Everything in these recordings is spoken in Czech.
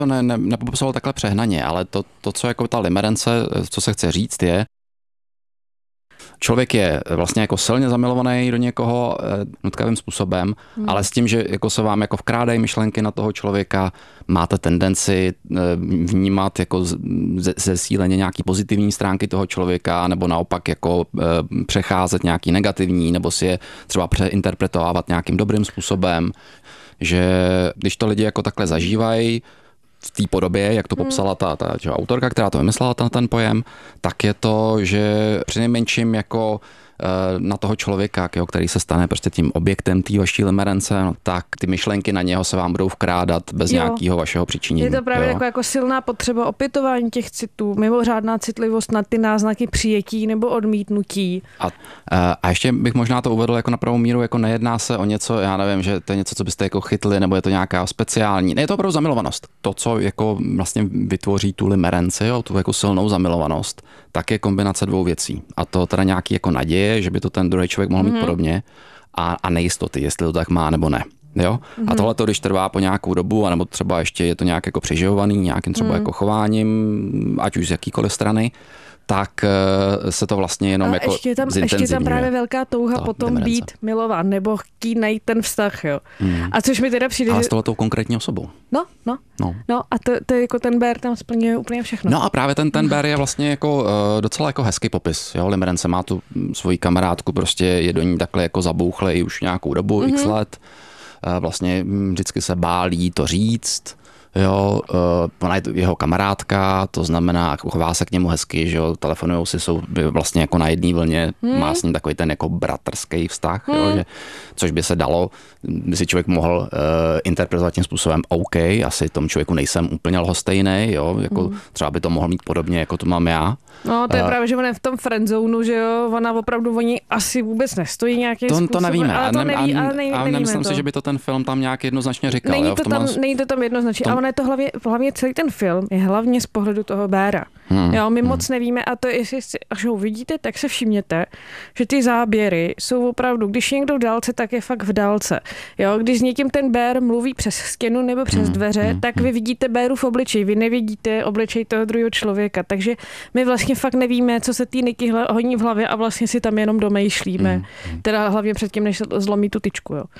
Nepopisoval takhle přehnaně, ale to, co jako ta limerence, co se chce říct, je, člověk je vlastně jako silně zamilovaný do někoho nutkavým způsobem, ale s tím, že jako se vám jako vkrádají myšlenky na toho člověka, máte tendenci vnímat jako zesíleně nějaký pozitivní stránky toho člověka, nebo naopak jako přecházet nějaký negativní, nebo si je třeba přeinterpretovávat nějakým dobrým způsobem, že když to lidi jako takhle zažívají, v té podobě, jak to popsala ta autorka, která to vymyslela, ten pojem, tak je to, že přinejmenším jako na toho člověka, který se stane prostě tím objektem té vaší limerence, no, tak ty myšlenky na něho se vám budou vkrádat bez nějakého vašeho přičinění. Je to právě jako silná potřeba opětování těch citů, mimořádná citlivost na ty náznaky přijetí nebo odmítnutí. A ještě bych možná to uvedl jako na pravou míru, jako nejedná se o něco, já nevím, že to je něco, co byste jako chytli, nebo je to nějaká speciální. Ne, je to opravdu zamilovanost. To, co jako vlastně vytvoří tu limerenci, tu jako silnou zamilovanost, tak je kombinace dvou věcí. A to teda nějaký jako naděje, že by to ten druhý člověk mohl mít podobně a nejistoty, jestli to tak má nebo ne. Jo? A tohle to, když trvá po nějakou dobu, anebo třeba ještě je to nějak jako přeživovaný, nějakým třeba jako chováním, ať už z jakýkoliv strany, tak se to vlastně jenom jako ještě tam právě velká touha potom být milován, nebo chtít najít ten vztah, jo. A což mi teda přijde, ale s tohletou konkrétní osobou. No a to jako ten Bear tam splňuje úplně všechno. No a právě ten Bear je vlastně jako docela jako hezký popis, jo. Limerence má tu svoji kamarádku, prostě je do ní takhle jako zabouchlej už nějakou dobu, x let. Vlastně vždycky se bálí to říct. Jo, ona je jeho kamarádka, to znamená, chová se k němu hezky, že jo, telefonujou si, jsou vlastně jako na jedné vlně, má s ním takový ten jako bratrský vztah, jo, že, což by se dalo, by si člověk mohl interpretovat tím způsobem, OK, asi tomu člověku nejsem úplně lhostejnej, jo, jako třeba by to mohl mít podobně, jako to mám já. No, to je právě, že on je v tom friendzonu, že jo, ona opravdu o ní asi vůbec nestojí nějakým způsobem. To nevíme, ale to neví, ale nemyslím si, že by to ten film tam nějak jednoznačně říkal. Není to tam jednoznačně, ale je to hlavně celý ten film je hlavně z pohledu toho Beara. Jo, my moc nevíme a to jestli až ho uvidíte, tak se všimněte, že ty záběry jsou opravdu, když je někdo v dálce, tak je fakt v dálce. Jo, když s někým ten Bear mluví přes stěnu nebo přes dveře, tak vy vidíte Bearův obličej, vy nevidíte obličej toho druhého člověka, takže my vlastně fakt nevíme, co se tý Niky honí v hlavě a vlastně si tam jenom domýšlíme. Teda hlavně předtím, než se zlomí tu tyčku, jo.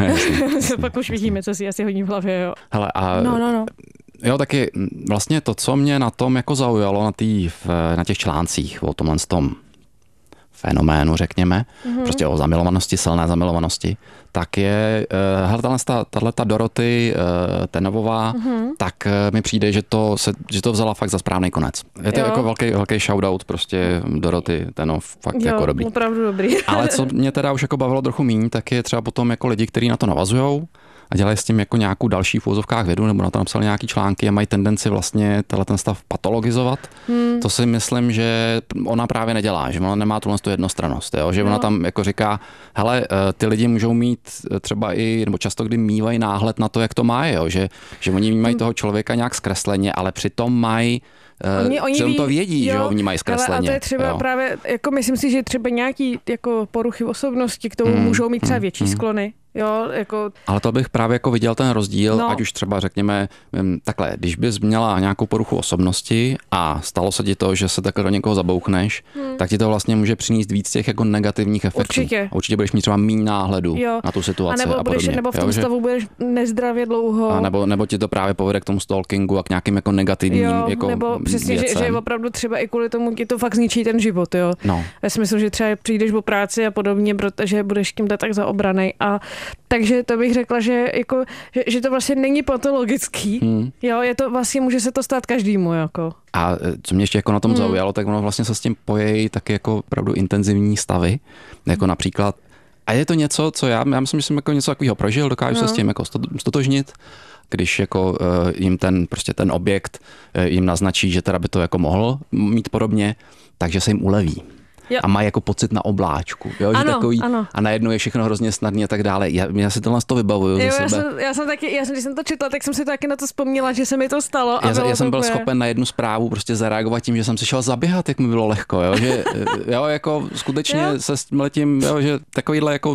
Pak už vidíme, co si asi honí v hlavě, jo. Hele, No. Jo, taky vlastně to, co mě na tom jako zaujalo na těch článcích o tomhle tom fenoménu, řekněme, prostě o zamilovanosti, silné zamilovanosti, tak je, tato Dorothy Tenovová, tak mi přijde, že to vzala fakt za správný konec. Je to jako velký shoutout, prostě Dorothy Tenov, fakt jako dobrý. Opravdu dobrý. Ale co mě teda už jako bavilo trochu míň, tak je třeba potom jako lidi, kteří na to navazujou a dělají s tím jako nějakou další v úvozovkách vědu, nebo na to napsali nějaký články a mají tendenci vlastně ten stav patologizovat. To si myslím, že ona právě nedělá, že ona nemá tu jednostrannost, jo? Že ona tam jako říká, hele, ty lidi můžou mít třeba i, nebo často kdy mívají náhled na to, jak to má, jo? Že oni vnímají toho člověka nějak zkresleně, ale přitom mají Oni to vědí, že ho vnímají zkresleně. A to je třeba právě, jako myslím si, že třeba nějaký jako poruchy osobnosti k tomu můžou mít třeba větší sklony. Jo, jako... Ale to bych právě jako viděl ten rozdíl, ať už třeba řekněme takhle, když bys měla nějakou poruchu osobnosti a stalo se ti to, že se takhle do někoho zabouchneš, tak ti to vlastně může přinést víc těch jako negativních efektů. Určitě budeš mít třeba míň náhledu na tu situaci a podobně. Nebo v tom stavu budeš nezdravě dlouho. A nebo ti to právě povede k tomu stalkingu a k nějakým jako negativním jako nebo přesně, že opravdu třeba i kvůli tomu ti to fakt zničí ten život, jo. No. Ve smyslu, že třeba přijdeš o práci a podobně, protože budeš tím tak zaobranej a takže to bych řekla, že že to vlastně není patologický. Jo, je to vlastně, může se to stát každému, jako. A co mě ještě jako na tom zaujalo, tak ono vlastně se s tím pojejí taky jako opravdu intenzivní stavy, jako například, a je to něco, co já myslím, že jsem jako něco takového prožil, dokážu se s tím jako stotožnit, když jako jim ten objekt jim naznačí, že teda by to jako mohl mít podobně, takže se jim uleví. Jo. A má jako pocit na obláčku, jo, že takový a najednou je všechno hrozně snadný a tak dále. Já si tohle z toho vybavuju za sebe. Když jsem to četla, tak jsem si taky na to vzpomněla, že se mi to stalo. Já jsem byl schopen na jednu zprávu prostě zareagovat tím, že jsem si šel zaběhat, jak mi bylo lehko, jo, že jo, jako skutečně se s letím, jo, že takovýhle jako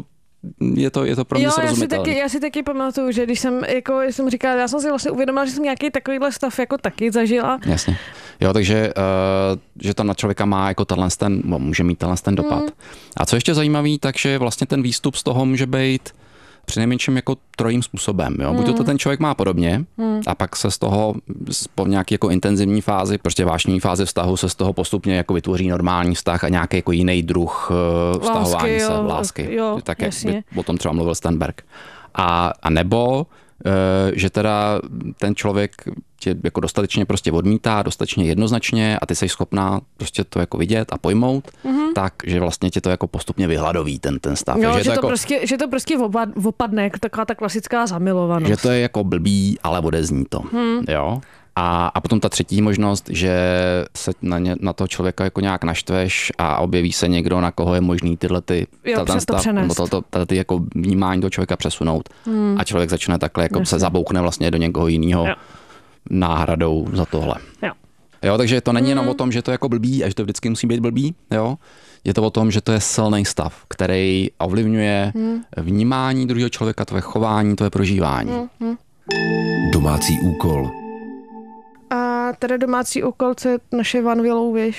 je to pro mě srozumitelné. Já si taky pamatuju, že když jsem říkala, já jsem si vlastně uvědomila, že jsem nějaký takovýhle stav jako taky zažila. Jasně. Jo, takže že to na člověka má jako může mít ten dopad. A co ještě zajímavý, takže vlastně ten výstup z toho může být přinejmenším jako trojím způsobem. Jo? Buď to ten člověk má podobně a pak se z toho po nějaké jako intenzivní fázi, prostě vášnivý fázi vztahu se z toho postupně jako vytvoří normální vztah a nějaký jako jiný druh vztahování lásky. Jo, tak jak by o tom třeba mluvil Sternberg. A nebo že teda ten člověk tě jako dostatečně prostě odmítá, dostatečně jednoznačně a ty jsi schopná prostě to jako vidět a pojmout, tak, že vlastně tě to jako postupně vyhladoví ten stav. Jo, že to prostě opadne, jako taková ta klasická zamilovanost. Že to je jako blbý, ale odezní to. Jo? A potom ta třetí možnost, že se na toho člověka jako nějak naštveš a objeví se někdo, na koho je možný tyhle ty jako vnímání toho člověka přesunout a člověk začne takhle jako se zaboukne vlastně do někoho jiného náhradou za tohle. Jo, takže to není jenom o tom, že to je jako blbý a že to vždycky musí být blbý, jo. Je to o tom, že to je silný stav, který ovlivňuje vnímání druhého člověka, tvoje chování, tvoje prožívání. Domácí úkol. A teda domácí úkol, co je naše One Willow Wish?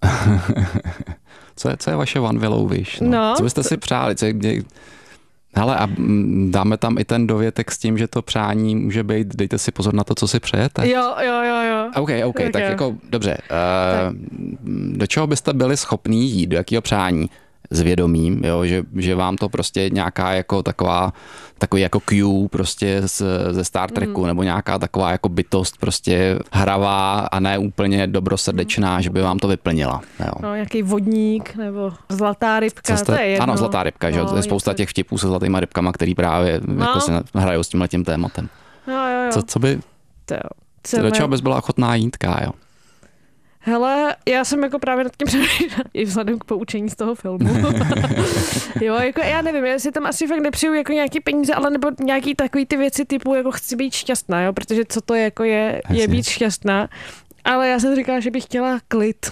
Co je vaše One Willow Wish? No? Co byste si přáli? Hele, a dáme tam i ten dovětek s tím, že to přání může být, dejte si pozor na to, co si přejete. Jo. OK, tak jako dobře. Do čeho byste byli schopní jít, do jakého přání? S vědomím, jo, že vám to prostě nějaká jako takový jako Q prostě ze Star Treku, nebo nějaká taková jako bytost prostě hravá a ne úplně dobrosrdečná, že by vám to vyplnila. Jo. No, nějaký vodník nebo zlatá rybka, to je jedno. Ano, zlatá rybka, že je spousta těch vtipů se zlatýma rybkama, který právě jako se hrajou s tímhletím tématem. Jo. Co by, do čeho bys byla ochotná jít, Kájo? Hele, já jsem jako právě nad tím přemýšlela i vzhledem k poučení z toho filmu. Jo, jako já nevím, já si tam asi fakt nepřeju jako nějaký peníze, ale nebo nějaký takový ty věci typu jako chci být šťastná, jo, protože co to jako je být šťastná. Ale já jsem říkala, že bych chtěla klid.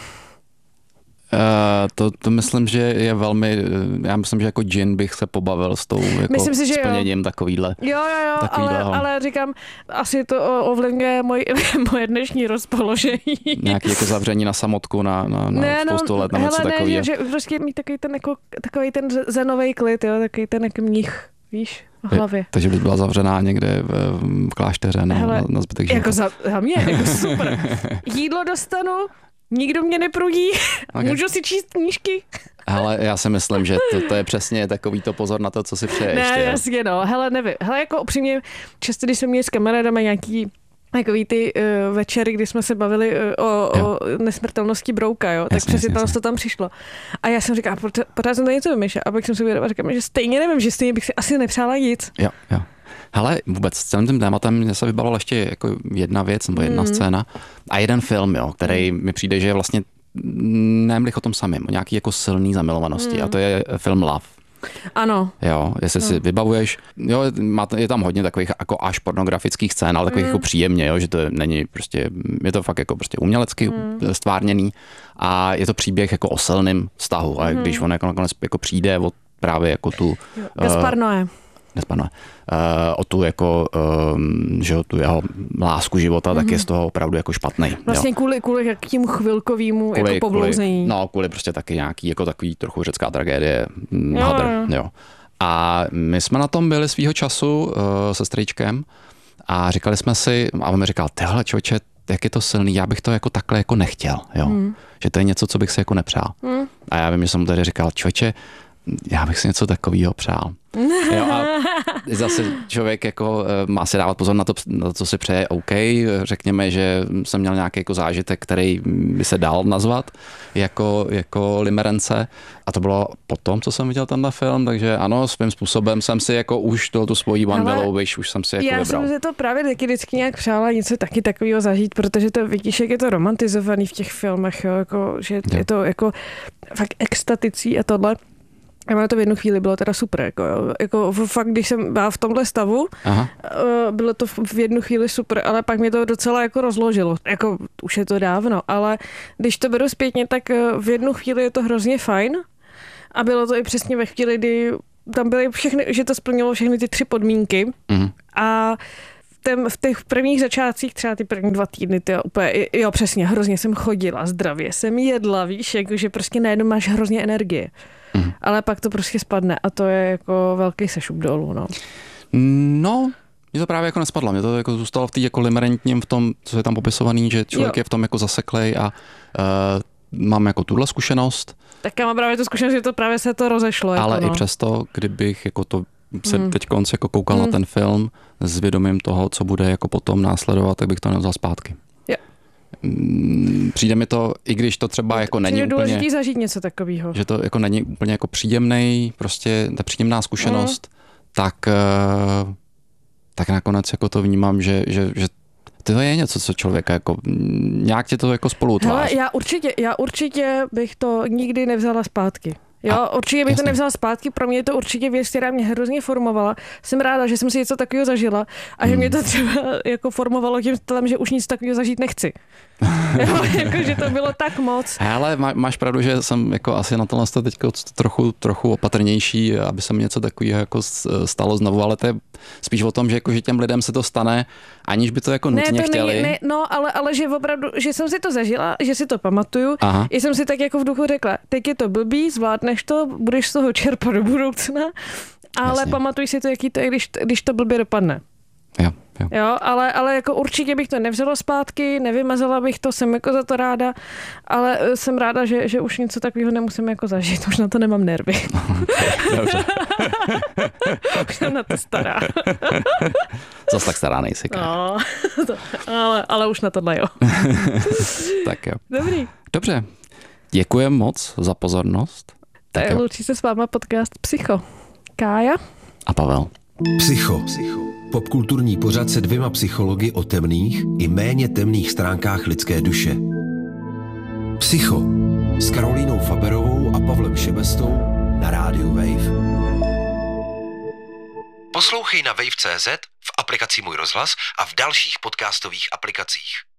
To myslím, že je velmi, já myslím, že jako džin bych se pobavil s tou jako splněním takovýhle. Jo, ale říkám, asi to ovlivňuje moje dnešní rozpoložení. Nějaký jako zavření na samotku na spoustu let, nebo něco takový. Ne, že prostě mít takový ten zenový klid, jo, takový ten jako mních, víš, v hlavě. Takže bys byla zavřená někde v klášteře na zbytek života. Jako za mě, jako super. Jídlo dostanu, nikdo mě neprudí, můžu si číst knížky. Hele, já si myslím, že to je přesně takový to pozor na to, co si přeješ. Ne, jasně, no. Hele, nevím. Hele, jako upřímně, často, když jsme měli s kamarádama nějaký takový ty večery, kdy jsme se bavili o nesmrtelnosti Brouka, jo, tak přesně to tam přišlo. A já jsem říkala, pořád jsem to něco vymýšlela, a pak jsem si uvědomila, říkám, že stejně nevím, že stejně bych si asi nepřála nic. Jo. Hele, vůbec s celým tím tématem mě se vybavila ještě jako jedna věc, nebo jedna scéna a jeden film, jo, který mi přijde, že je vlastně nemlich o tom samém, o nějaký jako silný zamilovanosti a to je film Love. Ano. Jo, jestli si vybavuješ, jo, je tam hodně takových jako až pornografických scén, ale takových jako příjemně, jo, že to není prostě, je to fakt jako prostě umělecky stvárněný a je to příběh jako o silným vztahu a když on jako nakonec jako přijde od právě jako tu... Gaspar Noé. O tu jako, že tu jeho lásku života, tak je z toho opravdu jako špatný. Vlastně kvůli tím chvilkovýmu jako poblouzení. Kvůli prostě taky nějaký jako takový trochu řecká tragédie. Jo. A my jsme na tom byli svýho času se strýčkem a říkali jsme si, a on mi říkal, tyhle člověče, jak je to silný, já bych to jako takhle jako nechtěl, jo. Že to je něco, co bych si jako nepřál. A já vím, že jsem mu tady říkal, člověče, já bych si něco takového přál. Jo, a zase člověk jako má si dávat pozor na to, co si přeje, OK, řekněme, že jsem měl nějaký jako zážitek, který by se dal nazvat jako limerence a to bylo potom, co jsem viděl tenhle film, takže ano, svým způsobem jsem si jako už tu svoji One Willow Wish, už jsem si jako vybral. Já jsem si to právě taky vždycky nějak přála něco taky takového zažít, protože to vidíš, jak je to romantizovaný v těch filmech, jo, jako, že je to jako fakt extatický a tohle. A to v jednu chvíli bylo teda super, jako fakt, když jsem byla v tomhle stavu, bylo to v jednu chvíli super, ale pak mě to docela jako rozložilo, jako už je to dávno, ale když to beru zpětně, tak v jednu chvíli je to hrozně fajn a bylo to i přesně ve chvíli, kdy tam byly všechny, že to splnilo všechny ty 3 podmínky a v těch prvních začátcích, třeba ty první 2 týdny, to úplně, jo přesně, hrozně jsem chodila, zdravě jsem jedla, víš, jakože prostě najednou máš hrozně energie. Ale pak to prostě spadne a to je jako velký sešup dolů, no. No, mě to právě jako nespadlo, mě to jako zůstalo v té jako limerentním v tom, co je tam popisovaný, že člověk je v tom jako zaseklej a mám jako tuhle zkušenost. Tak já mám právě tu zkušenost, že to právě se to rozešlo. Ale jako, no. i přesto, kdybych jako to se teď konc jako koukal na ten film s vědomím toho, co bude jako potom následovat, tak bych to nevzal zpátky. Jo. Přijde mi to, i když to třeba jako není úplně... důležitý zažít něco takového. Že to jako není úplně jako příjemnej, prostě ta příjemná zkušenost, tak nakonec jako to vnímám, že to je něco, co člověka jako nějak tě to jako spolu utváří. Hele, já určitě bych to nikdy nevzala zpátky. Jo, určitě bych to nevzala zpátky, pro mě je to určitě věc, která mě hrozně formovala. Jsem ráda, že jsem si něco takového zažila a že mě to třeba jako formovalo tím stylem, že už nic takového zažít nechci. Jo, jako, že to bylo tak moc. Ale máš pravdu, že jsem jako asi na tohle teďka trochu opatrnější, aby se mi něco takového jako stalo znovu, ale to je spíš o tom, že, jako, že těm lidem se to stane, aniž by to jako nutně chtěli. Ale že opravdu, že jsem si to zažila, že si to pamatuju, i jsem si tak jako v duchu řekla, teď je to blbý, zvládneš to, budeš z toho čerpat do budoucna, ale jasně. Pamatuj si to, jaký to je, když to blbě dopadne. Jo, ale jako určitě bych to nevzala zpátky, nevymazala bych to, jsem jako za to ráda, ale jsem ráda, že už něco takového nemusím jako zažít, už na to nemám nervy. Dobře. Už jsem na to stará. Zas tak stará nejsi. No, ale už na tohle jo. Tak jo. Dobrý. Dobře, děkujem moc za pozornost. Loučí se s váma podcast Psycho. Kája a Pavel. Psycho. Popkulturní pořad se 2 psychologi o temných i méně temných stránkách lidské duše. Psycho s Karolínou Faberovou a Pavlem Šebestou na rádiu Wave. Poslouchej na wave.cz, v aplikaci Můj rozhlas a v dalších podcastových aplikacích.